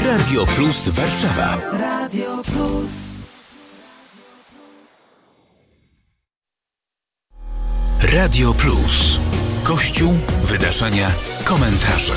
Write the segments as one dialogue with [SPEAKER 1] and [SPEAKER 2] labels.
[SPEAKER 1] Radio Plus Warszawa.
[SPEAKER 2] Radio Plus.
[SPEAKER 1] Radio Plus. Kościół, wydarzenia, komentarze.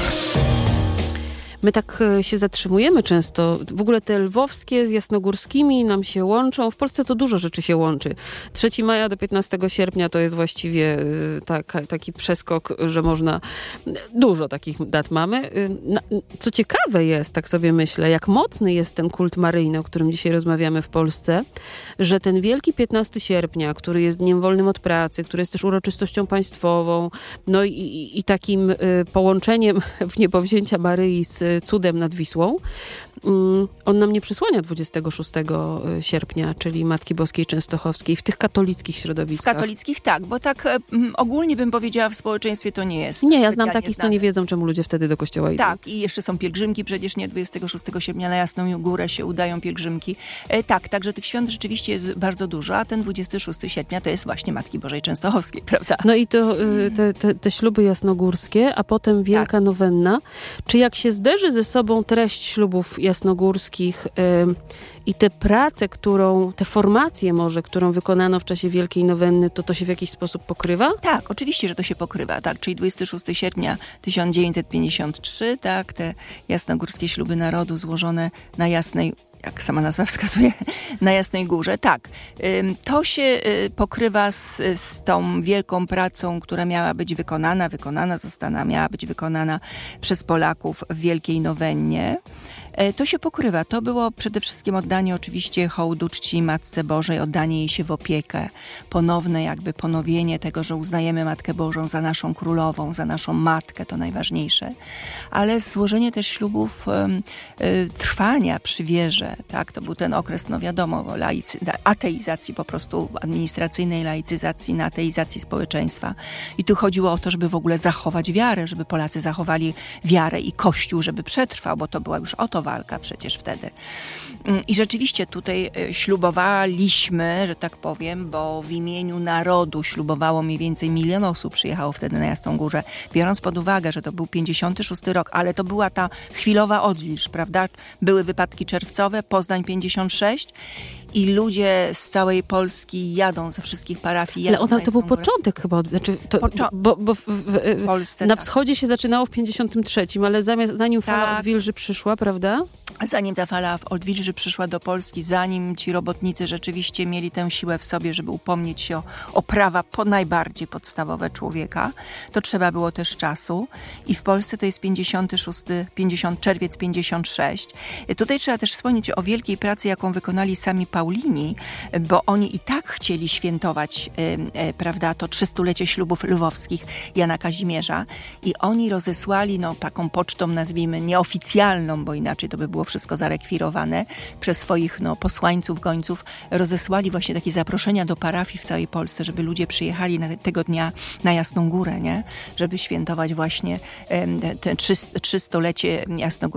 [SPEAKER 3] My tak się zatrzymujemy często. W ogóle te lwowskie z jasnogórskimi nam się łączą. W Polsce to dużo rzeczy się łączy. 3 maja do 15 sierpnia to jest właściwie taki przeskok, że można... Dużo takich dat mamy. Co ciekawe jest, tak sobie myślę, jak mocny jest ten kult maryjny, o którym dzisiaj rozmawiamy w Polsce, że ten wielki 15 sierpnia, który jest dniem wolnym od pracy, który jest też uroczystością państwową, no i takim połączeniem w niebowzięcia Maryi z cudem nad Wisłą, on nam nie przysłania 26 sierpnia, czyli Matki Boskiej Częstochowskiej w tych katolickich środowiskach.
[SPEAKER 4] W katolickich tak, bo tak ogólnie bym powiedziała, w społeczeństwie to nie jest.
[SPEAKER 3] Nie, ja znam takich, co nie wiedzą, czemu ludzie wtedy do kościoła idą.
[SPEAKER 4] Tak, i jeszcze są pielgrzymki, przecież nie 26 sierpnia na Jasną Górę się udają pielgrzymki. Tak, także tych świąt rzeczywiście jest bardzo dużo, a ten 26 sierpnia to jest właśnie Matki Bożej Częstochowskiej, prawda?
[SPEAKER 3] No i to te śluby jasnogórskie, a potem Wielka Nowenna. Czy jak się zderzy ze sobą treść ślubów jasnogórskich i tę pracę, tę formację może, którą wykonano w czasie Wielkiej Nowenny, to się w jakiś sposób pokrywa?
[SPEAKER 4] Tak, oczywiście, że to się pokrywa, tak, czyli 26 sierpnia 1953, tak, te jasnogórskie śluby narodu złożone na Jasnej, jak sama nazwa wskazuje, na Jasnej Górze. Tak, to się pokrywa z tą wielką pracą, która miała być miała być wykonana przez Polaków w Wielkiej Nowennie. To się pokrywa. To było przede wszystkim oddanie oczywiście hołdu czci Matce Bożej, oddanie jej się w opiekę, ponowne jakby ponowienie tego, że uznajemy Matkę Bożą za naszą królową, za naszą matkę, to najważniejsze, ale złożenie też ślubów trwania przy wierze, tak, to był ten okres, no wiadomo, ateizacji po prostu, administracyjnej laicyzacji, na ateizacji społeczeństwa. I tu chodziło o to, żeby w ogóle zachować wiarę, żeby Polacy zachowali wiarę i Kościół, żeby przetrwał, bo to była już o to walka przecież wtedy. I rzeczywiście tutaj ślubowaliśmy, że tak powiem, bo w imieniu narodu ślubowało mniej więcej 1 000 000 osób, przyjechało wtedy na Jasną Górę, biorąc pod uwagę, że to był 56 rok, ale to była ta chwilowa odwilż, prawda? Były wypadki czerwcowe, Poznań 56 i ludzie z całej Polski jadą ze wszystkich parafii.
[SPEAKER 3] Ale to był początek chyba, bo w Polsce, na wschodzie się zaczynało w 53, ale zanim fala odwilży przyszła, prawda?
[SPEAKER 4] Zanim ta fala odwilży przyszła do Polski, zanim ci robotnicy rzeczywiście mieli tę siłę w sobie, żeby upomnieć się o prawa najbardziej podstawowe człowieka, to trzeba było też czasu. I w Polsce to jest czerwiec 56. Tutaj trzeba też wspomnieć o wielkiej pracy, jaką wykonali sami Paulini, bo oni i tak chcieli świętować, prawda, to 300-lecie ślubów lwowskich Jana Kazimierza i oni rozesłali taką pocztą, nazwijmy, nieoficjalną, bo inaczej to by było wszystko zarekwirowane, przez swoich posłańców, gońców, rozesłali właśnie takie zaproszenia do parafii w całej Polsce, żeby ludzie przyjechali tego dnia na Jasną Górę, nie? Żeby świętować właśnie te 300-lecie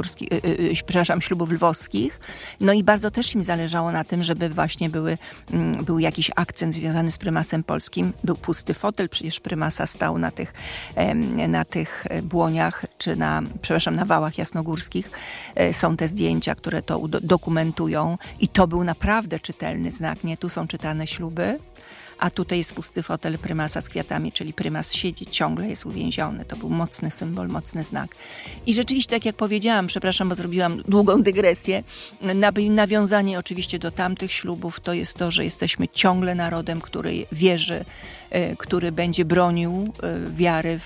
[SPEAKER 4] ślubów lwowskich. No i bardzo też im zależało na tym, żeby właśnie był jakiś akcent związany z prymasem polskim. Był pusty fotel, przecież prymasa stał na tych błoniach, czy na wałach jasnogórskich. Są te zdjęcia, które to dokumentują i to był naprawdę czytelny znak, nie? Tu są czytane śluby, a tutaj jest pusty fotel prymasa z kwiatami, czyli prymas siedzi, ciągle jest uwięziony. To był mocny symbol, mocny znak. I rzeczywiście, tak jak powiedziałam, przepraszam, bo zrobiłam długą dygresję, nawiązanie oczywiście do tamtych ślubów to jest to, że jesteśmy ciągle narodem, który wierzy, który będzie bronił wiary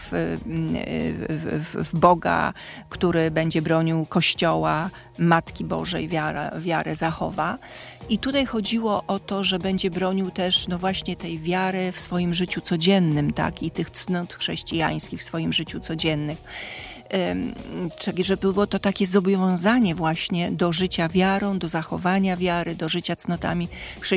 [SPEAKER 4] w Boga, który będzie bronił Kościoła, Matki Bożej, wiarę zachowa. I tutaj chodziło o to, że będzie bronił też właśnie tej wiary w swoim życiu codziennym, tak, i tych cnót chrześcijańskich w swoim życiu codziennym. Że było to takie zobowiązanie właśnie do życia wiarą, do zachowania wiary, do życia cnotami chrześcijańskimi.